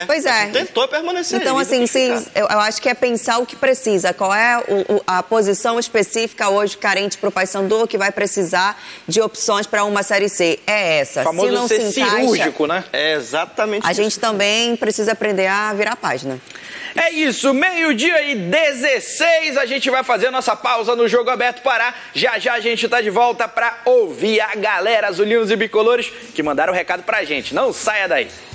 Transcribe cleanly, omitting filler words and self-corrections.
Pois é. Tentou permanecer. Então, assim, eu acho que é pensar o que precisa. Qual é a posição específica hoje carente para o Paysandu que vai precisar de opções para uma Série C? É essa. O famoso se não ser se encaixa, cirúrgico, né? É exatamente a isso. gente também precisa aprender a virar a página. É isso, 12h16, a gente vai fazer a nossa pausa no Jogo Aberto Pará. Já já a gente tá de volta para ouvir a galera azulinos e bicolores que mandaram o recado pra gente. Não saia daí.